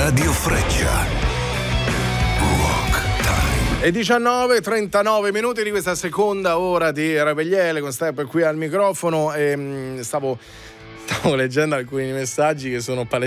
Radio Freccia. Rock Time. E 19:39 minuti di questa seconda ora di Revegliele con Step qui al microfono, e stavo leggendo alcuni messaggi che sono